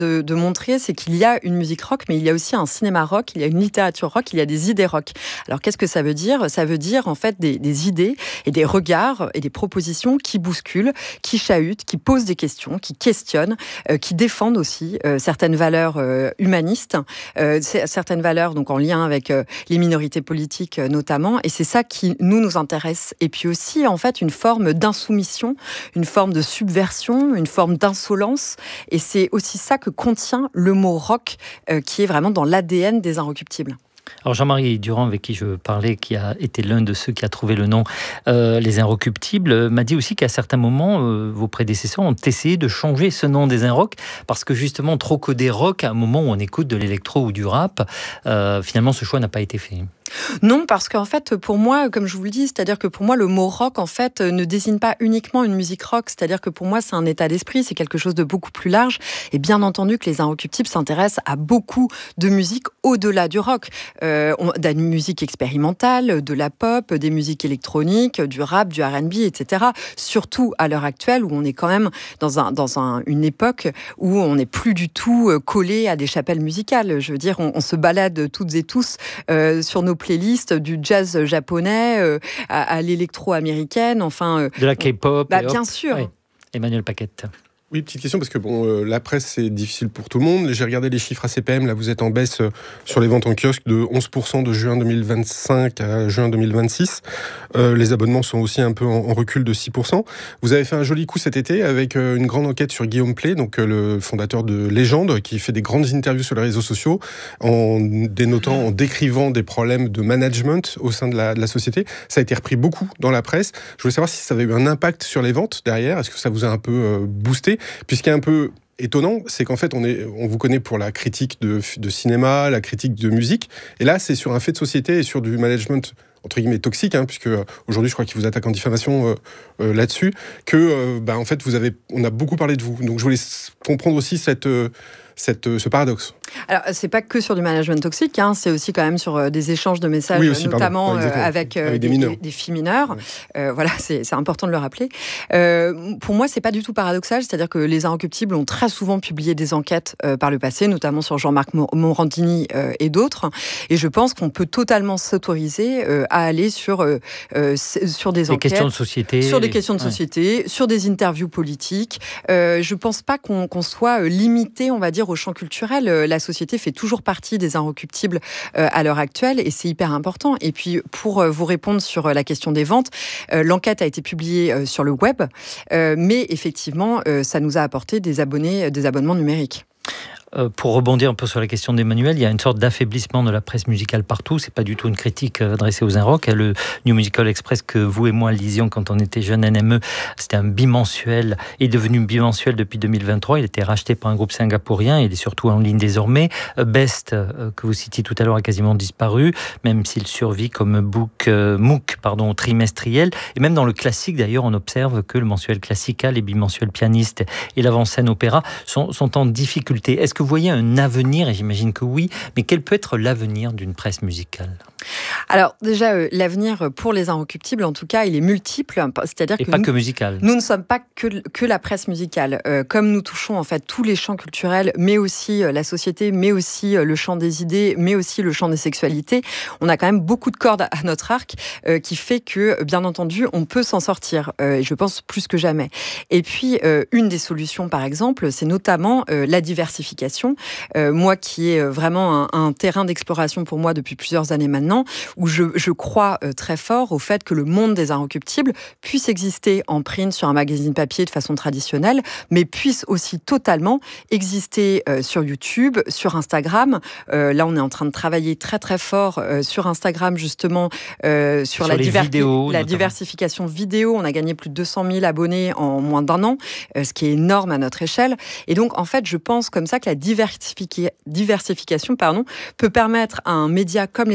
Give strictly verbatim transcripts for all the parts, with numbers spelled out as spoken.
De, de montrer, c'est qu'il y a une musique rock, mais il y a aussi un cinéma rock, il y a une littérature rock, il y a des idées rock. Alors, qu'est-ce que ça veut dire ? Ça veut dire, en fait, des, des idées et des regards et des propositions qui bousculent, qui chahutent, qui posent des questions, qui questionnent, euh, qui défendent aussi euh, certaines valeurs euh, humanistes, euh, certaines valeurs donc en lien avec euh, les minorités politiques euh, notamment. Et c'est ça qui nous, nous intéresse. Et puis aussi, en fait, une forme d'insoumission, une forme de subversion, une forme d'insolence. Et c'est aussi ça que contient le mot rock, euh, qui est vraiment dans l'A D N des Inrecuptibles. Alors Jean-Marie Durand, avec qui je parlais, qui a été l'un de ceux qui a trouvé le nom euh, Les Inrecuptibles, m'a dit aussi qu'à certains moments, euh, vos prédécesseurs ont essayé de changer ce nom des Inrock, parce que justement, trop coder rock, à un moment où on écoute de l'électro ou du rap, euh, finalement ce choix n'a pas été fait. Non, parce qu'en fait, pour moi, comme je vous le dis, c'est-à-dire que pour moi, le mot rock, en fait, ne désigne pas uniquement une musique rock. C'est-à-dire que pour moi, c'est un état d'esprit, c'est quelque chose de beaucoup plus large. Et bien entendu que les Inrecuptibles s'intéressent à beaucoup de musique au-delà du rock. Euh, on, de la musique expérimentale, de la pop, des musiques électroniques, du rap, du R and B, et cetera. Surtout à l'heure actuelle, où on est quand même dans, un, dans un, une époque où on n'est plus du tout collé à des chapelles musicales. Je veux dire, on, on se balade toutes et tous euh, sur nos playlist du jazz japonais euh, à, à l'électro-américaine, enfin... Euh, de la K-pop. Bah, bien sûr. Oui. Emmanuel Paquette. Oui, petite question, parce que bon, euh, la presse, c'est difficile pour tout le monde. J'ai regardé les chiffres A C P M, là, vous êtes en baisse euh, sur les ventes en kiosque de onze pour cent de juin deux mille vingt-cinq à juin deux mille vingt-six. Euh, les abonnements sont aussi un peu en, en recul de six pour cent. Vous avez fait un joli coup cet été avec euh, une grande enquête sur Guillaume Play, donc euh, le fondateur de Légende, qui fait des grandes interviews sur les réseaux sociaux, en dénotant, en décrivant des problèmes de management au sein de la, de la société. Ça a été repris beaucoup dans la presse. Je voulais savoir si ça avait eu un impact sur les ventes derrière. Est-ce que ça vous a un peu euh, boosté ? Puis ce qui est un peu étonnant, c'est qu'en fait, on, est, on vous connaît pour la critique de, de cinéma, la critique de musique, et là, c'est sur un fait de société et sur du management entre guillemets toxique, hein, puisque euh, aujourd'hui, je crois qu'il vous attaque en diffamation euh, euh, là-dessus, que, euh, bah, en fait, vous avez, on a beaucoup parlé de vous. Donc, je voulais comprendre aussi cette, euh, cette, ce paradoxe. Alors, c'est pas que sur du management toxique, hein, c'est aussi quand même sur euh, des échanges de messages, oui, aussi, notamment pardon, euh, avec, euh, avec des, des, mineurs. des, des filles mineures. Ouais. Euh, voilà, c'est, c'est important de le rappeler. Euh, pour moi, c'est pas du tout paradoxal, c'est-à-dire que les Inrecuptibles ont très souvent publié des enquêtes euh, par le passé, notamment sur Jean-Marc Morandini euh, et d'autres. Et je pense qu'on peut totalement s'autoriser euh, à aller sur, euh, euh, sur des, des enquêtes. Questions de société. Sur des questions de société, ouais. Sur des interviews politiques. Euh, je pense pas qu'on, qu'on soit limité, on va dire, au champ culturel. La société fait toujours partie des Inrecuptibles euh, à l'heure actuelle et c'est hyper important. Et puis, pour euh, vous répondre sur euh, la question des ventes, euh, l'enquête a été publiée euh, sur le web, euh, mais effectivement, euh, ça nous a apporté des abonnés, des abonnements numériques. Euh, pour rebondir un peu sur la question d'Emmanuel, il y a une sorte d'affaiblissement de la presse musicale partout. C'est pas du tout une critique adressée aux Inrock. Le New Musical Express que vous et moi lisions quand on était jeunes N M E, c'était un bimensuel. Il est devenu bimensuel depuis deux mille vingt-trois. Il a été racheté par un groupe singapourien. Il est surtout en ligne désormais. Best, euh, que vous citiez tout à l'heure, a quasiment disparu, même s'il survit comme book, euh, MOOC pardon, trimestriel. Et même dans le classique, d'ailleurs, on observe que le mensuel Classical, les bimensuels pianistes et l'avant-scène opéra sont, sont en difficulté. Est-ce que vous voyez un avenir, et j'imagine que oui, mais quel peut être l'avenir d'une presse musicale ? Alors déjà, euh, l'avenir pour les Inrecuptibles, en tout cas, il est multiple. C'est-à-dire et que pas nous, que musical. Nous ne sommes pas que, que la presse musicale. Euh, comme nous touchons en fait tous les champs culturels, mais aussi euh, la société, mais aussi euh, le champ des idées, mais aussi le champ des sexualités, on a quand même beaucoup de cordes à notre arc euh, qui fait que, bien entendu, on peut s'en sortir. Euh, et je pense plus que jamais. Et puis, euh, une des solutions, par exemple, c'est notamment euh, la diversification. Euh, moi, qui est vraiment un, un terrain d'exploration pour moi depuis plusieurs années maintenant, où je, je crois euh, très fort au fait que le monde des Inrecuptibles puisse exister en print sur un magazine papier de façon traditionnelle, mais puisse aussi totalement exister euh, sur YouTube, sur Instagram. Euh, là, on est en train de travailler très très fort euh, sur Instagram, justement, euh, sur, sur la, diver- vidéos, la diversification vidéo. On a gagné plus de deux cent mille abonnés en moins d'un an, euh, ce qui est énorme à notre échelle. Et donc, en fait, je pense comme ça que la diversification diversification pardon, peut permettre à un média comme les Inrecuptibles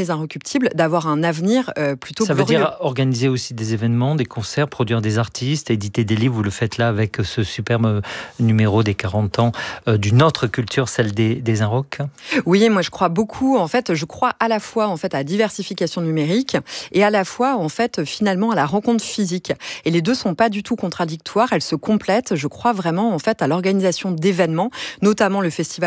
susceptible d'avoir un avenir euh, plutôt Ça glorieux. veut dire organiser aussi des événements, des concerts, produire des artistes, éditer des livres. Vous le faites là avec ce superbe numéro des quarante ans euh, d'une autre culture, celle des, des Inrocks. Oui, moi je crois beaucoup. En fait, je crois à la fois en fait à la diversification numérique et à la fois en fait finalement à la rencontre physique. Et les deux sont pas du tout contradictoires. Elles se complètent. Je crois vraiment en fait à l'organisation d'événements, notamment le festival